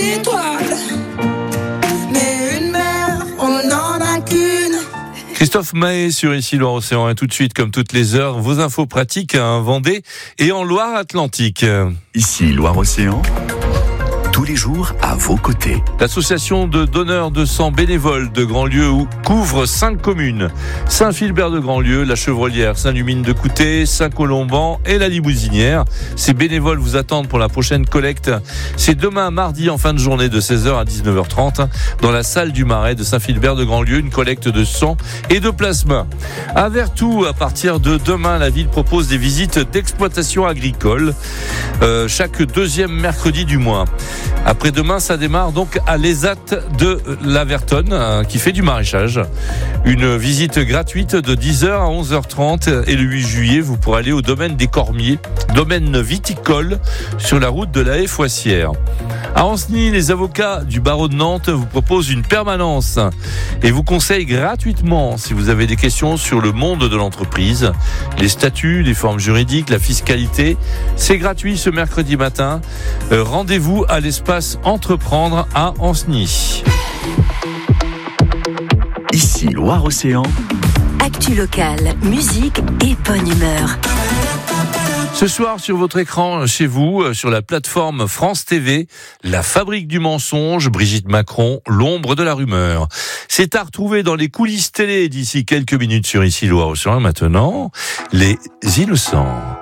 d'étoiles. Mais une mer, on n'en a qu'une. Christophe Mahé sur Ici Loire-Océan. Et tout de suite, comme toutes les heures, vos infos pratiques en Vendée et en Loire-Atlantique. Ici Loire-Océan. Tous les jours à vos côtés. L'association de donneurs de sang bénévoles de Grandlieu couvre 5 communes. Saint-Philbert de Grandlieu, la Chevrolière, Saint-Lumine de Coutet, Saint-Colomban et la Libouzinière. Ces bénévoles vous attendent pour la prochaine collecte. C'est demain mardi en fin de journée de 16h à 19h30 dans la salle du Marais de Saint-Philbert de Grandlieu, une collecte de sang et de plasma. À Vertou, à partir de demain, la ville propose des visites d'exploitation agricole chaque deuxième mercredi du mois. Après-demain, ça démarre donc à l'ESAT de Lavertonne, qui fait du maraîchage. Une visite gratuite de 10h à 11h30. Et le 8 juillet, vous pourrez aller au domaine des Cormiers, domaine viticole, sur la route de la Haie Foissière. À Ancenis, les avocats du barreau de Nantes vous proposent une permanence et vous conseillent gratuitement, si vous avez des questions sur le monde de l'entreprise, les statuts, les formes juridiques, la fiscalité. C'est gratuit ce mercredi matin. Rendez-vous à l'espace Entreprendre à Ancenis. Ici Loire-Océan. Actu locale, musique et bonne humeur. Ce soir, sur votre écran, chez vous, sur la plateforme France TV, La Fabrique du mensonge, Brigitte Macron, l'ombre de la rumeur. C'est à retrouver dans les coulisses télé d'ici quelques minutes sur Ici Loire-Océan. Maintenant, les innocents.